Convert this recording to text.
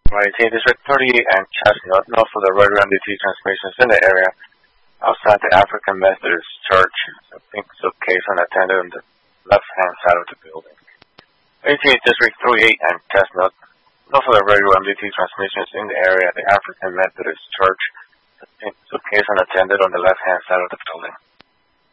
Right, in District 38 and Chestnut, north of the radio MDT transmissions in the area, outside the African Methodist Church, a pink suitcase unattended on the left-hand side of the building. 18th District 38 and Chestnut, north of the radio MDT transmissions in the area, the African Methodist Church, a pink suitcase unattended on the left-hand side of the building.